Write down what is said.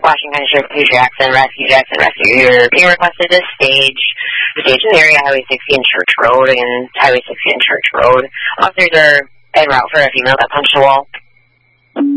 Washington County Sheriff Jackson, rescue. You're being requested to stage in the area, Highway 60 and Church Road, and Highway 60 and Church Road. Officers are en route for a female that punched a wall.